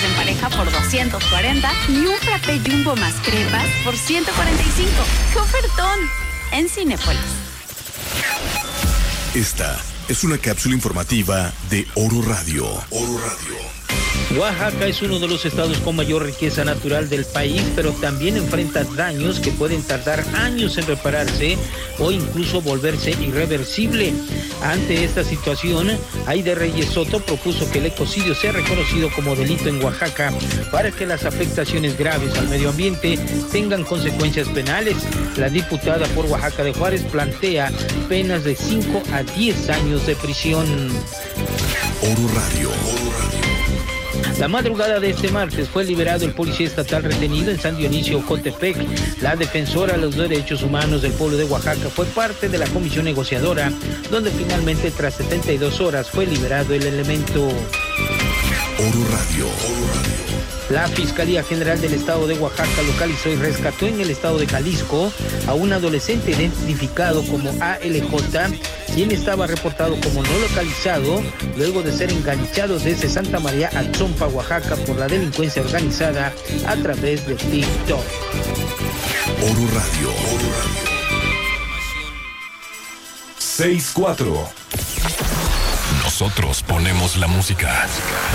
en pareja por 240 y un frappé Jumbo más crepas por 145. ¡Qué ofertón! En Cinépolis. Esta es una cápsula informativa de Oro Radio. Oro Radio. Oaxaca es uno de los estados con mayor riqueza natural del país, pero también enfrenta daños que pueden tardar años en repararse o incluso volverse irreversible. Ante esta situación, Aide Reyes Soto propuso que el ecocidio sea reconocido como delito en Oaxaca para que las afectaciones graves al medio ambiente tengan consecuencias penales. La diputada por Oaxaca de Juárez plantea penas de 5 a 10 años de prisión. Oro Radio. Oro Radio. La madrugada de este martes fue liberado el policía estatal retenido en San Dionisio, Jotepec. La defensora de los derechos humanos del pueblo de Oaxaca fue parte de la comisión negociadora, donde finalmente tras 72 horas fue liberado el elemento. Oro Radio. Oro Radio. La Fiscalía General del Estado de Oaxaca localizó y rescató en el estado de Jalisco a un adolescente identificado como ALJ, quien estaba reportado como no localizado luego de ser enganchado desde Santa María a Tzompa, Oaxaca, por la delincuencia organizada a través de TikTok. Oro Radio. Oro Radio. 6-4. Nosotros ponemos la música.